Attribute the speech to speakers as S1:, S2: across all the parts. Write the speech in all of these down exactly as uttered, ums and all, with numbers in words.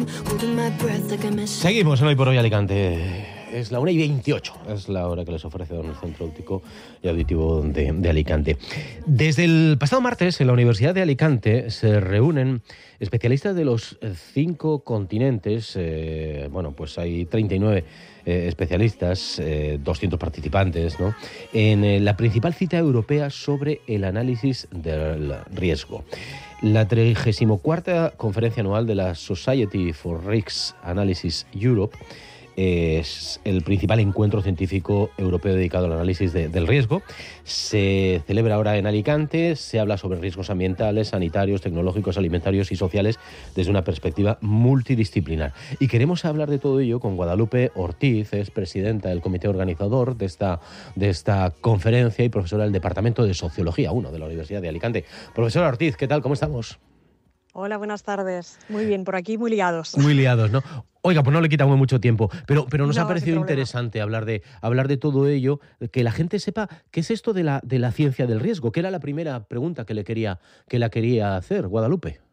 S1: Seguimos en Hoy por Hoy Alicante. Es la una y veintiocho, es la hora que les ofrece el Centro Óptico y Auditivo de, de Alicante. Desde el pasado martes, en la Universidad de Alicante, se reúnen especialistas de los cinco continentes. Eh, bueno, pues hay treinta y nueve eh, especialistas, eh, doscientos participantes, ¿no?, en eh, la principal cita europea sobre el análisis del riesgo. La trigésima cuarta conferencia anual de la Society for Risk Analysis Europe es el principal encuentro científico europeo dedicado al análisis de, del riesgo. Se celebra ahora en Alicante, se habla sobre riesgos ambientales, sanitarios, tecnológicos, alimentarios y sociales desde una perspectiva multidisciplinar. Y queremos hablar de todo ello con Guadalupe Ortiz, es presidenta del comité organizador de esta, de esta conferencia y profesora del Departamento de Sociología uno de la Universidad de Alicante. Profesora Ortiz, ¿qué tal? ¿Cómo estamos?
S2: Hola, buenas tardes. Muy bien, por aquí muy liados.
S1: Muy liados, ¿no? Oiga, pues no le quitamos mucho tiempo, pero, pero nos
S2: no,
S1: ha parecido interesante hablar de, hablar de todo ello, que la gente sepa qué es esto de la, de la ciencia del riesgo, que era la primera pregunta que le quería, que la quería hacer, Guadalupe.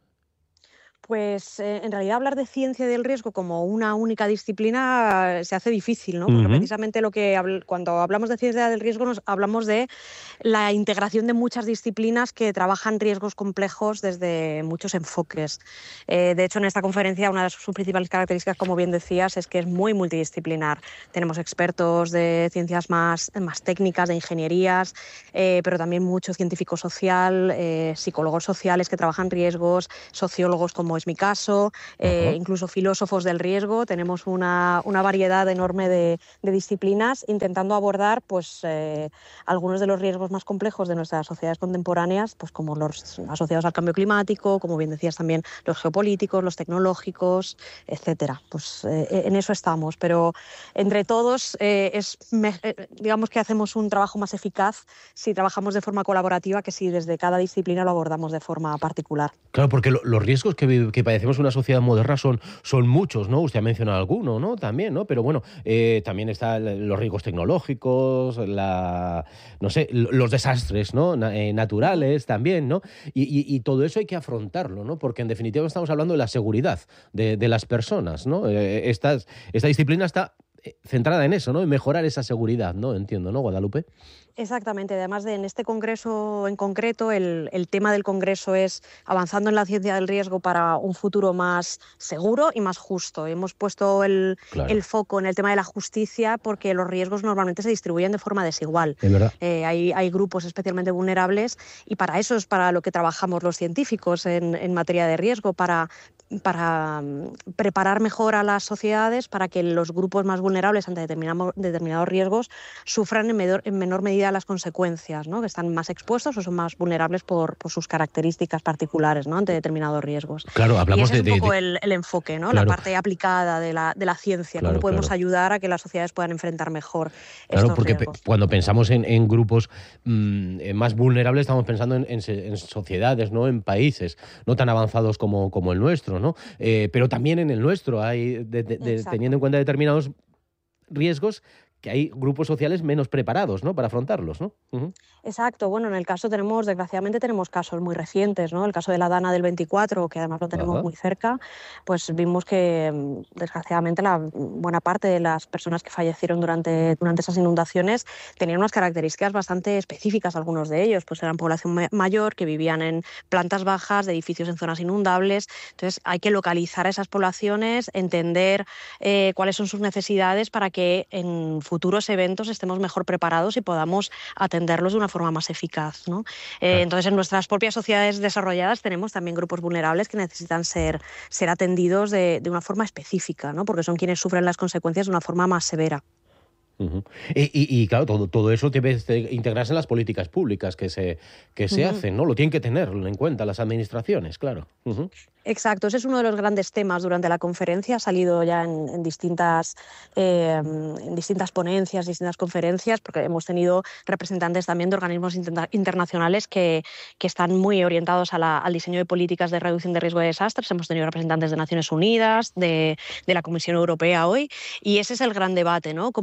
S2: Pues eh, en realidad hablar de ciencia del riesgo como una única disciplina eh, se hace difícil, ¿no? Porque uh-huh. precisamente lo que habl- cuando hablamos de ciencia del riesgo nos hablamos de la integración de muchas disciplinas que trabajan riesgos complejos desde muchos enfoques. Eh, de hecho, en esta conferencia una de sus principales características, como bien decías, es que es muy multidisciplinar. Tenemos expertos de ciencias más, más técnicas, de ingenierías, eh, pero también mucho científico social, eh, psicólogos sociales que trabajan riesgos, sociólogos como es mi caso, eh, uh-huh. incluso filósofos del riesgo. Tenemos una, una variedad enorme de, de disciplinas intentando abordar pues, eh, algunos de los riesgos más complejos de nuestras sociedades contemporáneas, pues, como los asociados al cambio climático, como bien decías también, los geopolíticos, los tecnológicos, etcétera. Pues eh, en eso estamos, pero entre todos eh, es, me, eh, digamos que hacemos un trabajo más eficaz si trabajamos de forma colaborativa que si desde cada disciplina lo abordamos de forma particular.
S1: Claro, porque lo, los riesgos que que padecemos una sociedad moderna son, son muchos, ¿no? Usted ha mencionado alguno, ¿no? También, ¿no? Pero bueno, eh, también están los riesgos tecnológicos, la, no sé, los desastres, ¿no? Na, eh, naturales también, ¿no? Y, y, y todo eso hay que afrontarlo, ¿no? Porque en definitiva estamos hablando de la seguridad de, de las personas, ¿no? Eh, esta, esta disciplina está centrada en eso, ¿no? En mejorar esa seguridad, ¿no? Entiendo, ¿no, Guadalupe?
S2: Exactamente. Además de en este congreso en concreto, el, el tema del congreso es avanzando en la ciencia del riesgo para un futuro más seguro y más justo. Hemos puesto el, claro. el foco en el tema de la justicia porque los riesgos normalmente se distribuyen de forma desigual.
S1: Es verdad.
S2: Eh, hay, hay grupos especialmente vulnerables y para eso es para lo que trabajamos los científicos en, en materia de riesgo, para para preparar mejor a las sociedades para que los grupos más vulnerables ante determinado, determinados riesgos sufran en menor, en menor medida las consecuencias, ¿no? Que están más expuestos o son más vulnerables por, por sus características particulares, ¿no? Ante determinados riesgos.
S1: Claro, hablamos
S2: y ese
S1: de,
S2: es un poco
S1: de,
S2: el, el enfoque, ¿no?
S1: Claro.
S2: La parte aplicada de la, de la ciencia,
S1: claro,
S2: cómo podemos
S1: claro.
S2: ayudar a que las sociedades puedan enfrentar mejor
S1: Claro,
S2: estos
S1: porque
S2: riesgos.
S1: Pe- cuando pensamos en, en grupos mmm, más vulnerables estamos pensando en, en, en sociedades, ¿no? En países no tan avanzados como, como el nuestro, ¿no? Eh, pero también en el nuestro hay, de, de, de, teniendo en cuenta determinados riesgos, que hay grupos sociales menos preparados, ¿no? Para afrontarlos, ¿no? Uh-huh.
S2: Exacto. Bueno, en el caso tenemos, desgraciadamente tenemos casos muy recientes, ¿no? El caso de la Dana del veinticuatro, que además lo tenemos uh-huh. muy cerca, pues vimos que desgraciadamente la buena parte de las personas que fallecieron durante, durante esas inundaciones tenían unas características bastante específicas, algunos de ellos, pues eran población ma- mayor que vivían en plantas bajas de edificios en zonas inundables. Entonces hay que localizar a esas poblaciones, entender eh, cuáles son sus necesidades para que en futuros eventos estemos mejor preparados y podamos atenderlos de una forma más eficaz, ¿no? Eh, claro. Entonces, en nuestras propias sociedades desarrolladas tenemos también grupos vulnerables que necesitan ser, ser atendidos de, de una forma específica, ¿no? Porque son quienes sufren las consecuencias de una forma más severa.
S1: Uh-huh. Y, y, y claro, todo, todo eso debe integrarse en las políticas públicas que se, que se uh-huh. hacen, ¿no? Lo tienen que tener en cuenta las administraciones, claro. Uh-huh.
S2: Exacto, ese es uno de los grandes temas durante la conferencia, ha salido ya en, en, distintas, eh, en distintas ponencias, distintas conferencias, porque hemos tenido representantes también de organismos inter- internacionales que, que están muy orientados a la, al diseño de políticas de reducción de riesgo de desastres. Hemos tenido representantes de Naciones Unidas, de, de la Comisión Europea hoy, y ese es el gran debate, ¿no? Cómo trasladar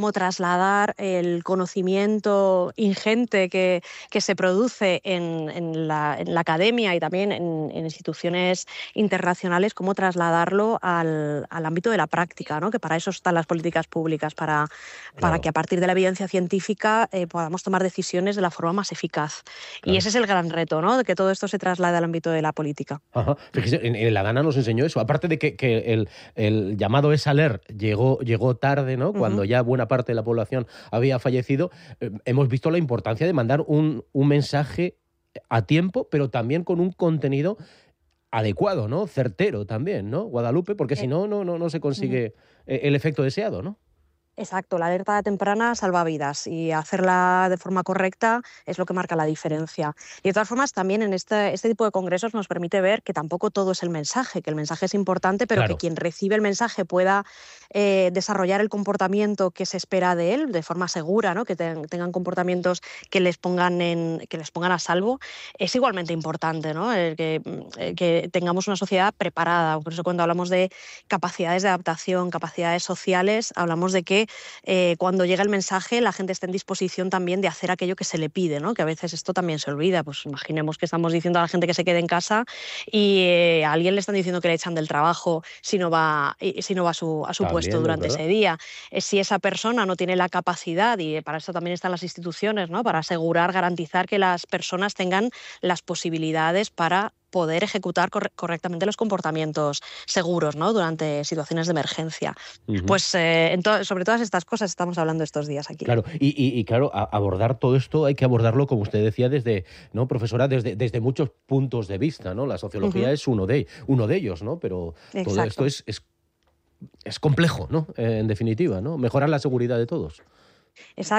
S2: trasladar el conocimiento ingente que, que se produce en, en, la, en la academia y también en, en instituciones internacionales, cómo trasladarlo al, al ámbito de la práctica, ¿no? Que para eso están las políticas públicas, para, claro. para que a partir de la evidencia científica eh, podamos tomar decisiones de la forma más eficaz. Claro. Y ese es el gran reto, ¿no? De que todo esto se traslade al ámbito de la política.
S1: Ajá. Fíjese, en, en La Dana nos enseñó eso. Aparte de que, que el, el llamado ESALER llegó, llegó tarde, ¿no? Cuando uh-huh. ya buena parte de la población había fallecido, eh, hemos visto la importancia de mandar un, un mensaje a tiempo, pero también con un contenido adecuado, ¿no? Certero también, ¿no? Guadalupe, porque eh. si no, no, no, no se consigue uh-huh. el efecto deseado, ¿no?
S2: Exacto, la alerta temprana salva vidas y hacerla de forma correcta es lo que marca la diferencia. Y de todas formas, también en este, este tipo de congresos nos permite ver que tampoco todo es el mensaje, que el mensaje es importante, pero claro. que quien recibe el mensaje pueda eh, desarrollar el comportamiento que se espera de él de forma segura, ¿no? Que ten, tengan comportamientos que les pongan en, que les pongan a salvo, es igualmente importante, ¿no? El que, el que tengamos una sociedad preparada. Por eso cuando hablamos de capacidades de adaptación, capacidades sociales, hablamos de que Eh, cuando llega el mensaje la gente está en disposición también de hacer aquello que se le pide, ¿no? Que a veces esto también se olvida. Pues imaginemos que estamos diciendo a la gente que se quede en casa y eh, a alguien le están diciendo que le echan del trabajo si no va, si no va a su, a su también, puesto durante ¿verdad? ese día. Eh, si esa persona no tiene la capacidad, y para eso también están las instituciones, ¿no? Para asegurar, garantizar que las personas tengan las posibilidades para poder ejecutar cor- correctamente los comportamientos seguros, ¿no? Durante situaciones de emergencia. Uh-huh. Pues eh, en to- sobre todas estas cosas estamos hablando estos días aquí.
S1: Claro, y, y, y claro, a, abordar todo esto hay que abordarlo, como usted decía, desde, ¿no, profesora? Desde, desde muchos puntos de vista, ¿no? La sociología uh-huh. es uno de, uno de ellos, ¿no? Pero Exacto. todo esto es, es, es complejo, ¿no? Eh, en definitiva, ¿no? Mejorar la seguridad de todos.
S2: Exacto.